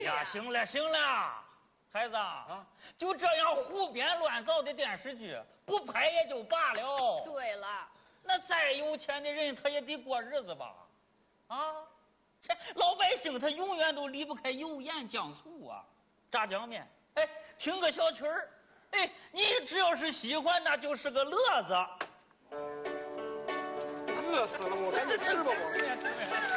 呀，行了行了，孩子啊，就这样胡编乱造的电视剧不拍也就罢了。 对了， 那再有钱的人他也得过日子吧？啊，这老百姓他永远都离不开油盐酱醋啊，炸酱面，哎，听个小曲儿，哎，你只要是喜欢，那就是个乐子。 饿死了，我赶紧吃吧我。